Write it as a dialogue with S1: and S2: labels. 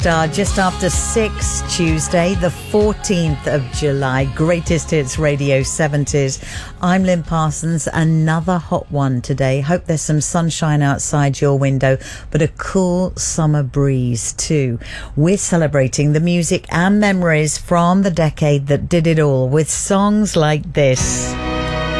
S1: Just after 6, Tuesday, the 14th of July. Greatest Hits Radio 70s. I'm Lynn Parsons. Another hot one today. Hope there's some sunshine outside your window, but a cool summer breeze too. We're celebrating the music and memories from the decade that did it all with songs like this.